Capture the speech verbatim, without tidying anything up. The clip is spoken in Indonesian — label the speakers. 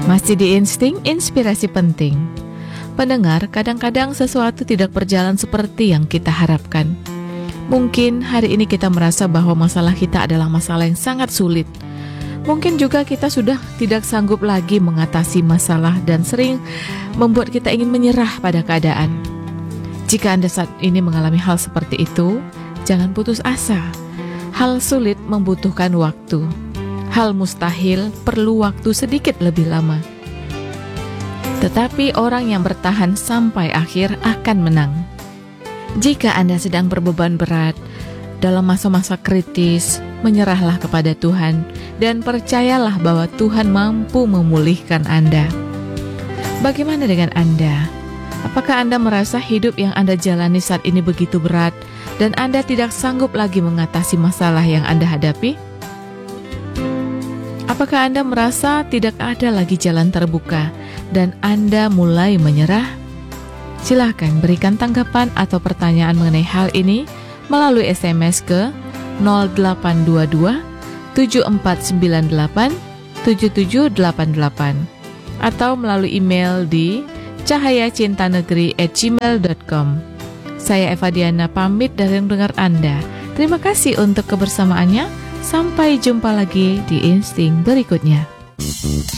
Speaker 1: Masih di Insting, inspirasi penting. Pendengar, kadang-kadang sesuatu tidak berjalan seperti yang kita harapkan. Mungkin hari ini kita merasa bahwa masalah kita adalah masalah yang sangat sulit. Mungkin juga kita sudah tidak sanggup lagi mengatasi masalah dan sering membuat kita ingin menyerah pada keadaan. Jika Anda saat ini mengalami hal seperti itu, jangan putus asa. Hal sulit membutuhkan waktu. Hal mustahil perlu waktu sedikit lebih lama. Tetapi orang yang bertahan sampai akhir akan menang. Jika Anda sedang berbeban berat, dalam masa-masa kritis, menyerahlah kepada Tuhan dan percayalah bahwa Tuhan mampu memulihkan Anda. Bagaimana dengan Anda? Apakah Anda merasa hidup yang Anda jalani saat ini begitu berat dan Anda tidak sanggup lagi mengatasi masalah yang Anda hadapi? Apakah Anda merasa tidak ada lagi jalan terbuka dan Anda mulai menyerah? Silakan berikan tanggapan atau pertanyaan mengenai hal ini melalui S M S ke nol delapan dua dua tujuh empat sembilan delapan tujuh tujuh delapan delapan atau melalui email di cahayacintanegeri at gmail dot com. Saya Eva Diana pamit dari pendengar Anda. Terima kasih untuk kebersamaannya. Sampai jumpa lagi di Insting berikutnya.